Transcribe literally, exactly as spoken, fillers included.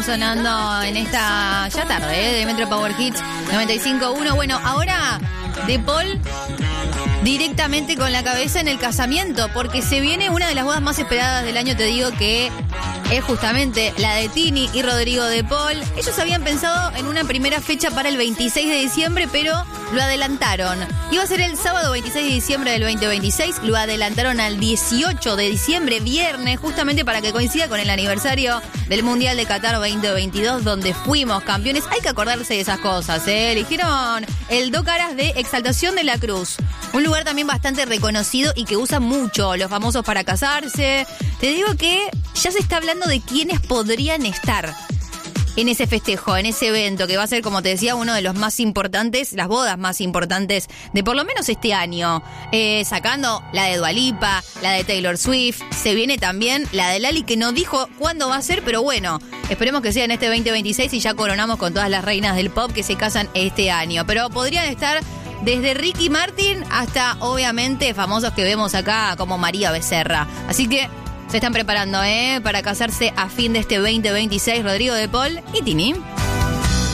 sonando en esta ya tarde, ¿eh? De Metro Power Hits noventa y cinco punto uno. Bueno, ahora De Paul directamente con la cabeza en el casamiento, porque se viene una de las bodas más esperadas del año, te digo, que es justamente la de Tini y Rodrigo De Paul. Ellos habían pensado en una primera fecha para el veintiséis de diciembre, pero lo adelantaron. Iba a ser el sábado veintiséis de diciembre del veinte veintiséis, lo adelantaron al dieciocho de diciembre, viernes, justamente para que coincida con el aniversario del Mundial de Qatar veinte veintidós, donde fuimos campeones. Hay que acordarse de esas cosas, ¿eh? Eligieron el Do Caras de Exaltación de la Cruz, un lugar también bastante reconocido y que usan mucho los famosos para casarse. Te digo que ya se está hablando de quiénes podrían estar en ese festejo, en ese evento, que va a ser, como te decía, uno de los más importantes, las bodas más importantes de por lo menos este año. Eh, sacando la de Dua Lipa, la de Taylor Swift, se viene también la de Lali, que no dijo cuándo va a ser, pero bueno, esperemos que sea en este veinte veintiséis y ya coronamos con todas las reinas del pop que se casan este año. Pero podrían estar desde Ricky Martin hasta, obviamente, famosos que vemos acá como María Becerra. Así que se están preparando, ¿eh? Para casarse a fin de este veinte veintiséis, Rodrigo De Paul y Tini.